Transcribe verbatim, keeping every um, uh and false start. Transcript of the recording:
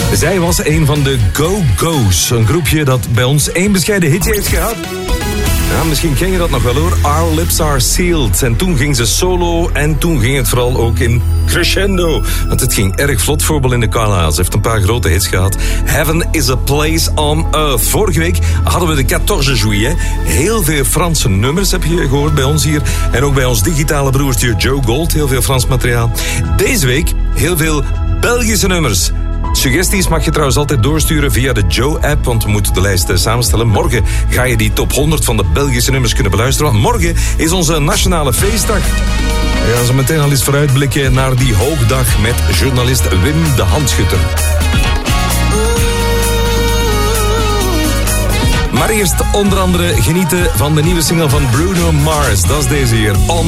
Zij was een van de Go-Go's. Een groepje dat bij ons één bescheiden hitje heeft gehad. Ja, misschien ken je dat nog wel hoor. Our Lips Are Sealed. En toen ging ze solo en toen ging het vooral ook in crescendo. Want het ging erg vlot voor Belinda Carlisle. Ze heeft een paar grote hits gehad. Heaven is a Place on Earth. Vorige week hadden we de veertien juillet. Heel veel Franse nummers heb je gehoord bij ons hier. En ook bij ons digitale broertje Joe Gold. Heel veel Frans materiaal. Deze week heel veel Belgische nummers. Suggesties mag je trouwens altijd doorsturen via de Joe-app, want we moeten de lijst samenstellen. Morgen ga je die top honderd van de Belgische nummers kunnen beluisteren, want morgen is onze nationale feestdag. We gaan zo meteen al eens vooruitblikken naar die hoogdag met journalist Wim de Handschutter. Maar eerst onder andere genieten van de nieuwe single van Bruno Mars. Dat is deze hier, On